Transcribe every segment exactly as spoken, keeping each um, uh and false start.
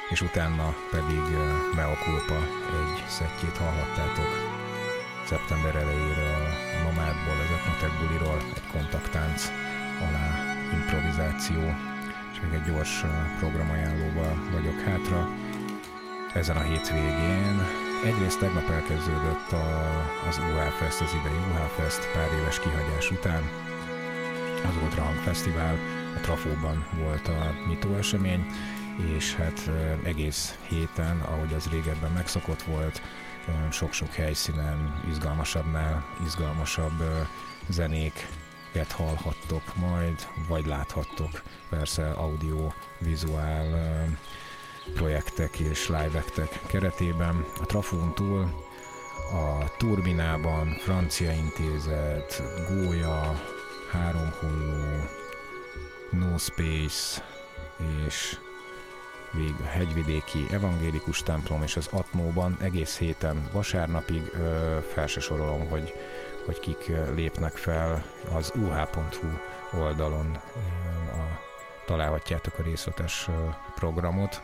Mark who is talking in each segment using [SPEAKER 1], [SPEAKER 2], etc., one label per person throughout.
[SPEAKER 1] és utána pedig Mea Culpa egy szettjét hallhattátok szeptember elejéről, a Nomádból, az Etnotek buliról, egy kontakttánc alá improvizáció, és még egy gyors programajánlóval vagyok hátra. Ezen a hétvégén egyrészt tegnap elkezdődött a, az u há Fest, az idei u há Fest pár éves kihagyás után. Az Ultra Hang Fesztivál, a Trafóban volt a nyitó esemény, és hát egész héten, ahogy az régebben megszokott volt, sok-sok helyszínen izgalmasabbnál izgalmasabb zenéket hallhattok majd, vagy láthattok persze audio-vizuál projektek és live-ektek keretében. A Trafón túl a Turbinában, Francia Intézet, Gólya, Háromholló, No Space és végül hegyvidéki evangélikus templom és az Atmóban egész héten vasárnapig ö, fel se sorolom, hogy, hogy kik lépnek fel az u há pont hú oldalon. Ö, a, találhatjátok a részletes ö, programot.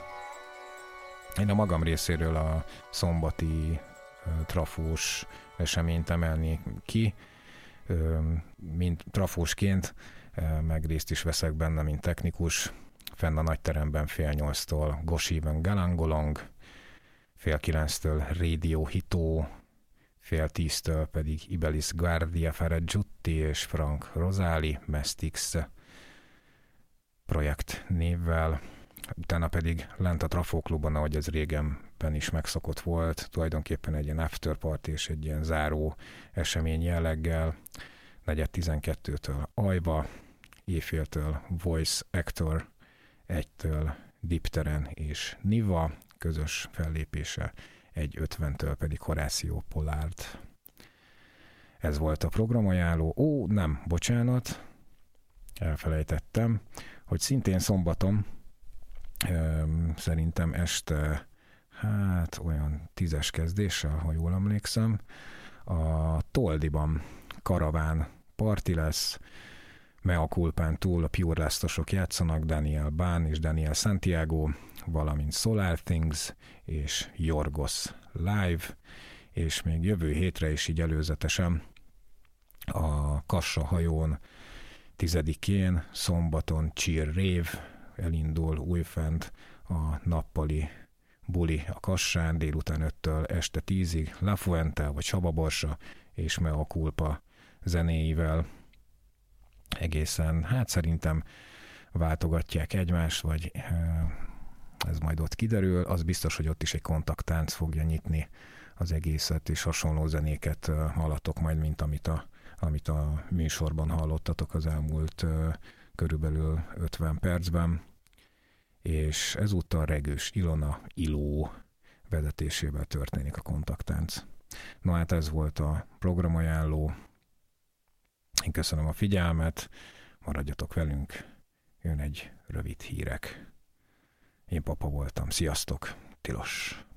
[SPEAKER 1] Én a magam részéről a szombati ö, trafós eseményt emelnék ki, ö, mint trafósként, ö, meg részt is veszek benne, mint technikus. Fenn a nagyteremben fél nyolctól Gosíven Galangolong, fél kilenctől Radio Hitó, fél tíztől pedig Ibelis Guardia Ferragiutti és Frank Rosali Mestix projekt névvel. Utána pedig lent a Trafóklubban, ahogy ez régenben is megszokott volt, tulajdonképpen egy ilyen afterparty és egy ilyen záró esemény jelleggel, negyed tizenkettőtől Ajva, éjféltől Voice Actor, egytől Dipteren és Niva, közös fellépése, egy ötventől pedig Horácio Pollard. Ez volt a programajánló. Ó, nem, bocsánat, elfelejtettem, hogy szintén szombaton, szerintem este, hát olyan tízes kezdéssel, ha jól emlékszem, a Toldiban karaván parti lesz. Mea Culpán túl a Pure Lastosok játszanak, Daniel Bán és Daniel Santiago, valamint Solar Things és Yorgos Live, és még jövő hétre is így előzetesen a Kassa hajón tizedikén, szombaton Cheer Rave elindul újfent a nappali buli a Kassán, délután öttől este tízig, La Fuente vagy Sababorsa és Mea Culpa zenéivel. Egészen, hát szerintem váltogatják egymást, vagy ez majd ott kiderül. Az biztos, hogy ott is egy kontakttánc fogja nyitni az egészet, és hasonló zenéket hallatok majd, mint amit a, amit a műsorban hallottatok az elmúlt körülbelül ötven percben. És ezúttal Regős Ilona Iló vezetésével történik a kontakttánc. Na hát ez volt a programajánló. Én köszönöm a figyelmet, maradjatok velünk, jön egy rövid hírek. Én Papa voltam, sziasztok, tilos!